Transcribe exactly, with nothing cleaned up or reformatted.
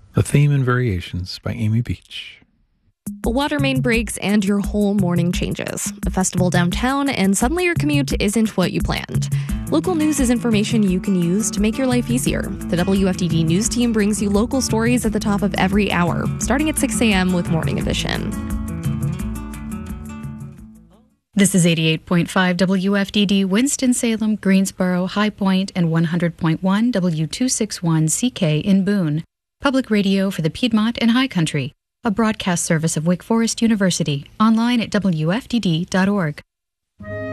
The Theme and Variations by Amy Beach. A water main breaks and your whole morning changes. A festival downtown and suddenly your commute isn't what you planned. Local news is information you can use to make your life easier. The W F D D News Team brings you local stories at the top of every hour, starting at six a.m. with Morning Edition. This is eighty-eight point five W F D D, Winston-Salem, Greensboro, High Point, and one hundred point one W two sixty-one C K in Boone. Public radio for the Piedmont and High Country. A broadcast service of Wake Forest University. Online at W F D D dot org.